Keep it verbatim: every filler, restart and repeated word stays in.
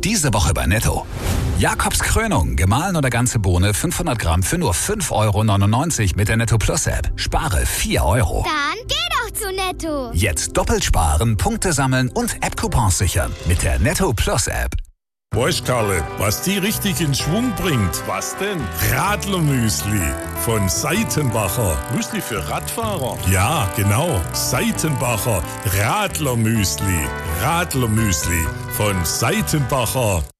Diese Woche bei Netto. Jakobs Krönung, gemahlen oder ganze Bohne fünfhundert Gramm für nur fünf Euro neunundneunzig mit der Netto Plus App. Spare vier Euro. Dann geh doch zu Netto. Jetzt doppelt sparen, Punkte sammeln und App-Coupons sichern mit der Netto Plus App. Weißt Karle, was die richtig in Schwung bringt? Was denn? Radlermüsli von Seitenbacher. Müsli für Radfahrer? Ja, genau. Seitenbacher Radlermüsli. Radlermüsli von Seitenbacher.